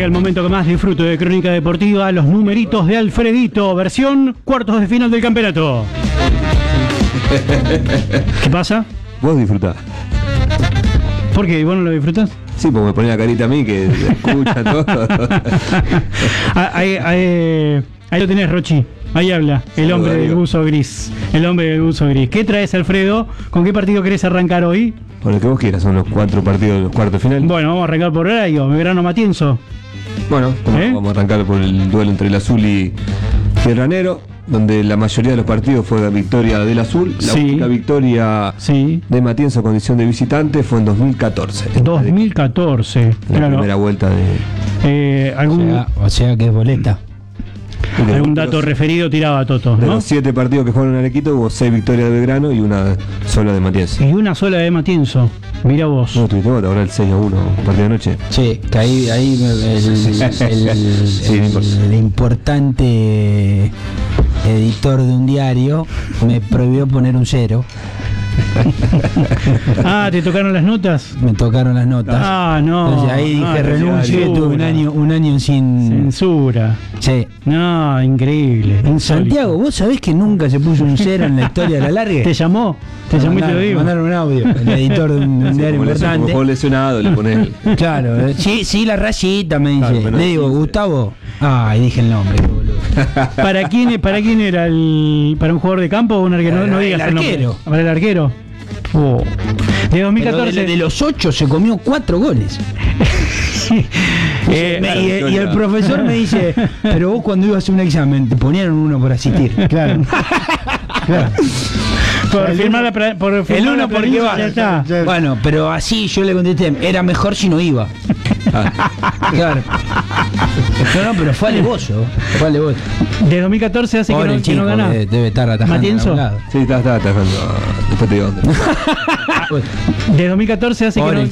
Llega el momento que más disfruto de Crónica Deportiva, los numeritos de Alfredito, versión cuartos de final del campeonato. ¿Qué pasa? Vos disfrutás. ¿Por qué? ¿Vos no lo disfrutás? Sí, porque me ponía la carita a mí que escucha todo. Ahí lo tenés, Rochi. Ahí habla, el hombre del buzo gris. El hombre del buzo gris. ¿Qué traes, Alfredo? ¿Con qué partido querés arrancar hoy? Por el que vos quieras, son los 4 partidos de los cuartos de final. Bueno, vamos a arrancar por horario. Belgrano Matienzo. Bueno, vamos a arrancar por el duelo entre el Azul y el Ranero, donde la mayoría de los partidos fue la victoria del Azul. La única victoria de Matienzo a condición de visitante fue en 2014. 2014. La primera vuelta de... O sea que es boleta. Algún dato referido tiraba Toto, ¿no? De los 7 partidos que jugaron en Arequito hubo 6 victorias de Belgrano y una sola de Matienzo. Y una sola de Matienzo. Mira vos. No, tuviste vos, ahora el 6-1 partido de noche. Sí, que ahí el importante editor de un diario me prohibió poner un 0. Ah, ¿te tocaron las notas? Me tocaron las notas. Ah, no. Entonces ahí dije renuncio y tuve un año sin censura. Sí. No, increíble. Santiago, ¿vos sabés que nunca se puso un 0 en la historia de la larga? ¿Te llamó? ¿Te llamó y te lo digo? Mandaron un audio. El editor de un diario importante. Como lesionado, le pones. Claro, sí, la rayita me dice. Claro, le digo, Gustavo. Y dije el nombre, boludo. ¿Para quién era para un jugador de campo o un arquero? No digas el nombre. Para el arquero. De 2014. De los 8 se comió 4 goles. Y el profesor me dice, pero vos cuando ibas a hacer un examen te ponían uno por asistir. Claro. Por firmar el uno porque va. Ya está. Bueno, pero así yo le contesté, era mejor si no iba. Claro. No, pero fue alevoso. De 2014 hace que no gana. Debe estar atajando. ¿Matienzo? Sí, está atajando. Después te digo dónde. De 2014 hace que no